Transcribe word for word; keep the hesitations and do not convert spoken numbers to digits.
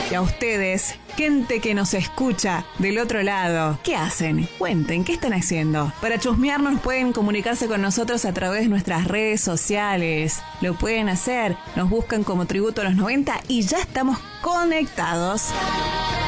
Y a ustedes, gente que nos escucha del otro lado, ¿qué hacen? Cuenten, ¿qué están haciendo? Para chusmearnos pueden comunicarse con nosotros a través de nuestras redes sociales. Lo pueden hacer, nos buscan como Tributo a los noventa y ya estamos conectados.